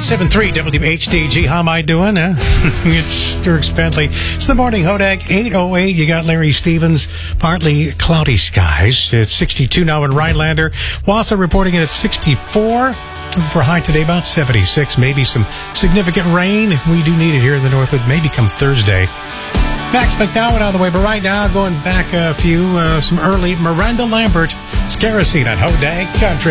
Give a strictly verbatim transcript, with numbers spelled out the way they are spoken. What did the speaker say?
ninety-seven point three W H D G. How am I doing? Huh? It's Dirk Bentley. It's the morning Hodag, eight oh eight. You got Larry Stevens. Partly cloudy skies. It's sixty-two now in Rhinelander. Wausau reporting it at sixty-four. For high today, about seventy-six. Maybe some significant rain. We do need it here in the Northwood. Maybe come Thursday. Max McDowell out of the way, but right now, going back a few, uh, some early Miranda Lambert, Scaracine on Hodag Country.